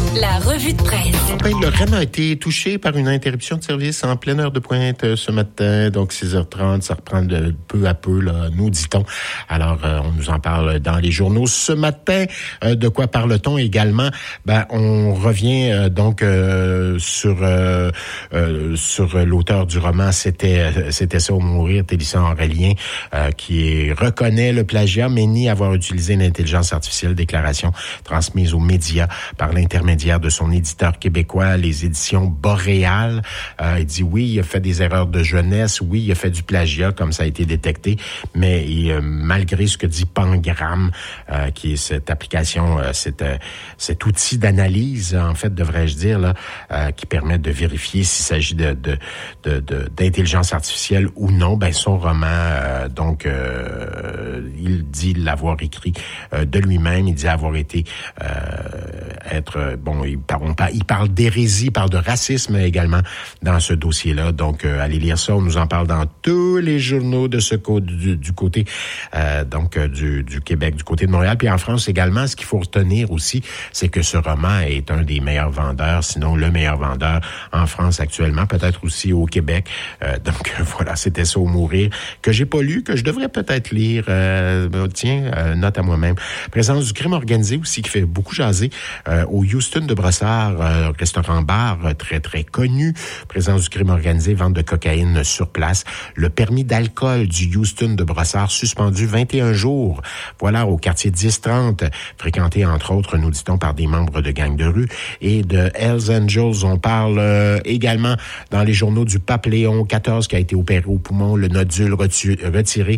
La revue de presse. Le REM a été touché par une interruption de service en pleine heure de pointe ce matin. Donc, 6h30, ça reprend de peu à peu, là, nous dit-on. Alors, on nous en parle dans les journaux ce matin. De quoi parle-t-on également? On revient sur l'auteur du roman C'était ça ou mourir, Télissa Aurélien, qui reconnaît le plagiat, mais nie avoir utilisé l'intelligence artificielle. Déclaration transmise aux médias par l'intermédiaire de son éditeur québécois, les éditions Boréal. Il dit oui, il a fait des erreurs de jeunesse, oui, il a fait du plagiat, comme ça a été détecté, mais malgré ce que dit Pangram, qui est cette application, cet outil d'analyse, en fait, devrais-je dire, là, qui permet de vérifier s'il s'agit d'intelligence artificielle ou non, son roman, il dit l'avoir écrit de lui-même, il dit avoir été il parle d'hérésie, il parle de racisme également dans ce dossier-là. Donc, allez lire ça. On nous en parle dans tous les journaux de ce du côté du Québec, du côté de Montréal. Puis en France également, ce qu'il faut retenir aussi, c'est que ce roman est un des meilleurs vendeurs, sinon le meilleur vendeur en France actuellement, peut-être aussi au Québec. Voilà, c'était ça au mourir, que j'ai pas lu, que je devrais peut-être lire. Note à moi-même. Présence du crime organisé aussi, qui fait beaucoup jaser au Houston de Brossard, restaurant-bar très, très connu. Présence du crime organisé, vente de cocaïne sur place. Le permis d'alcool du Houston de Brossard suspendu 21 jours. Voilà, au quartier 1030, fréquenté entre autres, nous dit-on, par des membres de gangs de rue et de Hells Angels. On parle également dans les journaux du pape Léon XIV qui a été opéré au poumon, le nodule retiré